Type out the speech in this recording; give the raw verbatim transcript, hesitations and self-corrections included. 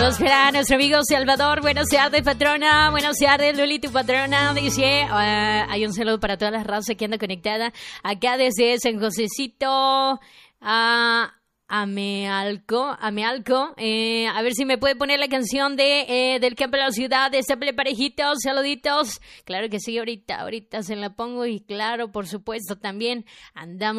Espera, nuestro amigo Salvador, buenas tardes, patrona, buenas tardes, Luli, tu patrona, dice, uh, hay un saludo para todas las razas que andan conectada acá desde San Josecito, a Amealco, Amealco, eh, a ver si me puede poner la canción de eh, del campo de la ciudad, de Staple Parejitos, saluditos, claro que sí, ahorita, ahorita se la pongo y claro, por supuesto, también andamos